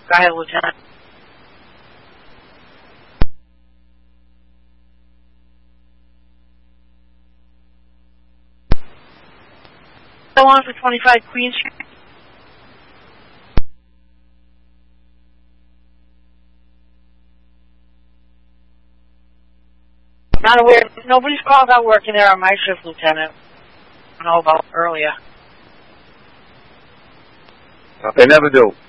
Go ahead, Lieutenant. Go on for 25 Queen Street. I'm not aware. Nobody's called out working there on my shift, Lieutenant. I don't know about earlier. They never do.